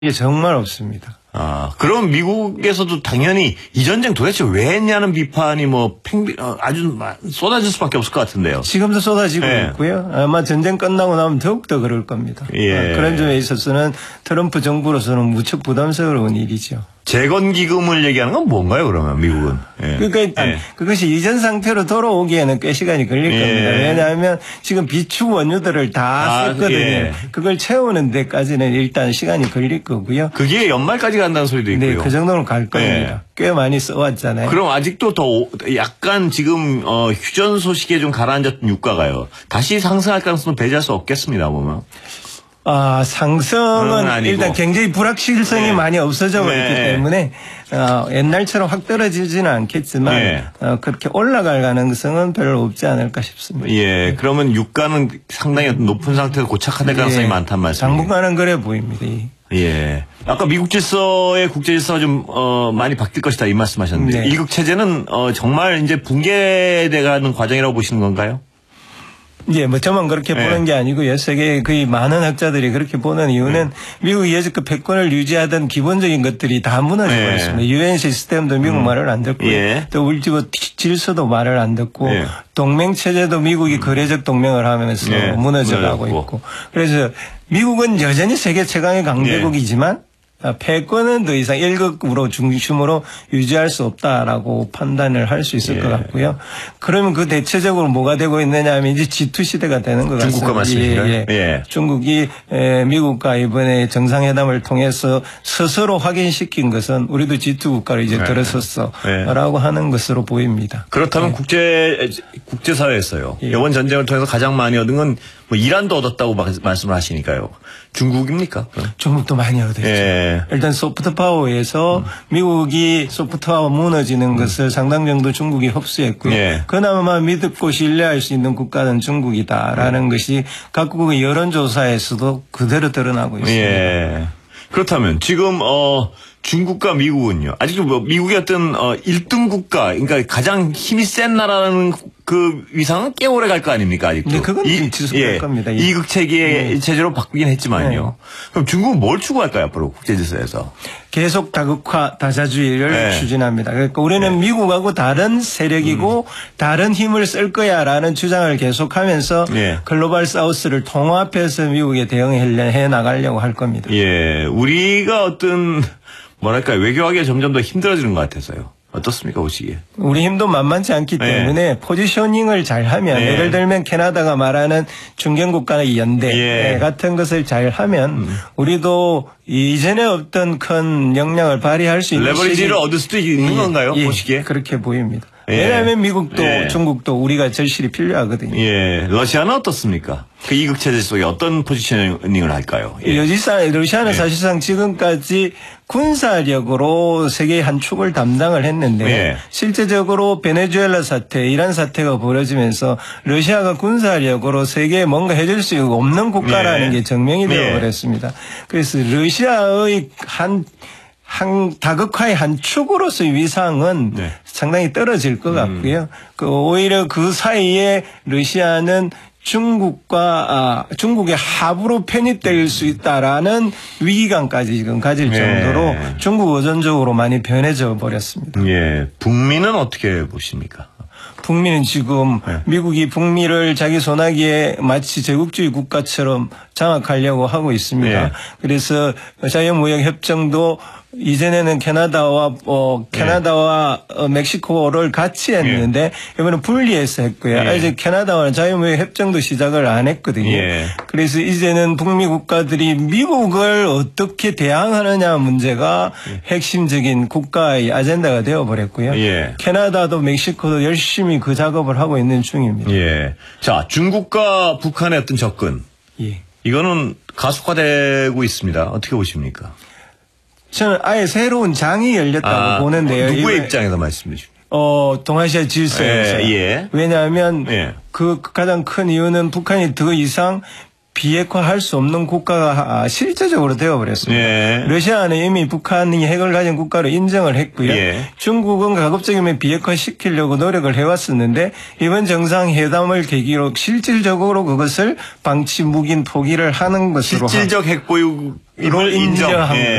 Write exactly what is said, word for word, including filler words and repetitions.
이게 정말 없습니다. 아, 그럼 미국에서도 당연히 이 전쟁 도대체 왜 했냐는 비판이 뭐 팽비, 어, 아주 쏟아질 수밖에 없을 것 같은데요. 지금도 쏟아지고 예. 있고요. 아마 전쟁 끝나고 나면 더욱더 그럴 겁니다. 예. 그런 점에 있어서는 트럼프 정부로서는 무척 부담스러운 일이죠. 재건기금을 얘기하는 건 뭔가요, 그러면 미국은? 예. 그러니까 예. 그것이 이전 상태로 돌아오기에는 꽤 시간이 걸릴 예. 겁니다. 왜냐하면 지금 비축 원유들을 다 아, 썼거든요. 예. 그걸 채우는 데까지는 일단 시간이 걸릴 거고요. 그게 연말까지 간다는 소리도 있고요. 네, 그 정도는 갈 겁니다. 예. 꽤 많이 써왔잖아요. 그럼 아직도 더 약간 지금 어, 휴전 소식에 좀 가라앉았던 유가가요. 다시 상승할 가능성은 배제할 수 없겠습니다, 보면. 아, 상승은 일단 굉장히 불확실성이 네. 많이 없어져 버렸기 네. 때문에 어, 옛날처럼 확 떨어지지는 않겠지만 네. 어, 그렇게 올라갈 가능성은 별로 없지 않을까 싶습니다. 예, 그러면 유가는 상당히 높은 상태에서 고착화될 가능성이 예. 많단 말씀이에요. 당분간은 그래 보입니다. 예. 아까 미국 질서의 국제 질서가 좀, 어, 많이 바뀔 것이다 이 말씀하셨는데. 네. 이국 체제는, 어, 정말 이제 붕괴돼가는 과정이라고 보시는 건가요? 예, 뭐 저만 그렇게 네. 보는 게 아니고요. 세계 거의 많은 학자들이 그렇게 보는 이유는 네. 미국이 여지껏 패권을 유지하던 기본적인 것들이 다 무너져 네. 버렸습니다. 유엔 시스템도 미국 음. 말을 안 듣고 예. 또 울지고 질서도 말을 안 듣고 예. 동맹 체제도 미국이 거래적 동맹을 하면서 예. 무너져가고 있고 그래서 미국은 여전히 세계 최강의 강대국이지만 예. 패권은 더 이상 일극으로 중심으로 유지할 수 없다라고 판단을 할 수 있을 예. 것 같고요. 그러면 그 대체적으로 뭐가 되고 있느냐 하면 이제 지투 시대가 되는 것 같습니다. 중국과 맞습니까? 예, 예. 예. 중국이 미국과 이번에 정상회담을 통해서 스스로 확인시킨 것은 우리도 지투 국가로 이제 예. 들어섰어라고 예. 하는 것으로 보입니다. 그렇다면 예. 국제 국제사회에서요. 예. 이번 전쟁을 통해서 가장 많이 얻은 건 뭐 이란도 얻었다고 말씀을 하시니까요. 중국입니까? 중국도 많이 얻었죠. 예. 일단 소프트 파워에서 음. 미국이 소프트 파워 무너지는 음. 것을 상당 정도 중국이 흡수했고요. 예. 그나마 믿고 신뢰할 수 있는 국가는 중국이다라는 예. 것이 각국의 여론조사에서도 그대로 드러나고 있습니다. 예. 그렇다면 지금 어 중국과 미국은요. 아직도 뭐 미국이 어떤 어 일 등 국가, 그러니까 가장 힘이 센 나라라는 그 위상은 꽤 오래 갈 거 아닙니까 아직도. 네, 그건 좀 지속될 예, 겁니다. 예. 이극 체계 네. 체제로 바꾸긴 했지만요. 네. 그럼 중국은 뭘 추구할까요 앞으로 국제질서에서? 계속 다극화, 다자주의를 네. 추진합니다. 그러니까 우리는 네. 미국하고 다른 세력이고 음. 다른 힘을 쓸 거야라는 주장을 계속하면서 네. 글로벌 사우스를 통합해서 미국에 대응해 나가려고 할 겁니다. 예, 우리가 어떤 뭐랄까요 외교하기가 점점 더 힘들어지는 것 같아서요. 어떻습니까 보시기에? 우리 힘도 만만치 않기 네. 때문에 포지셔닝을 잘하면 네. 예를 들면 캐나다가 말하는 중견국가의 연대 예. 같은 것을 잘하면 음. 우리도 이전에 없던 큰 역량을 발휘할 수 있는 레버리지를 시기... 얻을 수도 있는 예. 건가요? 예. 보시기에? 그렇게 보입니다. 예. 왜냐하면 미국도 예. 중국도 우리가 절실히 필요하거든요. 예, 러시아는 어떻습니까? 그 이극 체제 속에 어떤 포지셔닝을 할까요? 예. 여지상 러시아는 예. 사실상 지금까지 군사력으로 세계의 한 축을 담당을 했는데 예. 실제적으로 베네수엘라 사태, 이란 사태가 벌어지면서 러시아가 군사력으로 세계에 뭔가 해줄 수 없는 국가라는 예. 게 증명이 되어버렸습니다. 그래서 러시아의 한 한 다극화의 한 축으로서의 위상은 네. 상당히 떨어질 것 같고요. 음. 그 오히려 그 사이에 러시아는 중국과 아, 중국의 합으로 편입될 수 있다라는 위기감까지 지금 가질 정도로 네. 중국 의존적으로 많이 변해져 버렸습니다. 예, 북미는 어떻게 보십니까? 북미는 지금 네. 미국이 북미를 자기 손아귀에 마치 제국주의 국가처럼 장악하려고 하고 있습니다. 네. 그래서 자유무역협정도 이전에는 캐나다와 어 캐나다와 네. 어, 멕시코를 같이 했는데 네. 이번에 분리해서 했고요. 네. 아직 캐나다와는 자유무역 협정도 시작을 안 했거든요. 네. 그래서 이제는 북미 국가들이 미국을 어떻게 대항하느냐 문제가 네. 핵심적인 국가의 아젠다가 되어버렸고요. 네. 캐나다도 멕시코도 열심히 그 작업을 하고 있는 중입니다. 예. 자, 중국과 북한의 어떤 접근. 예. 이거는 가속화되고 있습니다. 어떻게 보십니까? 저는 아예 새로운 장이 열렸다고 아, 보는데요. 어, 누구의 입장에서 말씀해 주십니까? 어, 동아시아 질서에서. 예, 예. 왜냐하면 예. 그 가장 큰 이유는 북한이 더 이상 비핵화할 수 없는 국가가 실제적으로 되어버렸습니다. 예. 러시아는 이미 북한이 핵을 가진 국가로 인정을 했고요. 예. 중국은 가급적이면 비핵화시키려고 노력을 해왔었는데 이번 정상회담을 계기로 실질적으로 그것을 방치 묵인 포기를 하는 것으로 실질적 핵 보유를 인정. 인정한 예.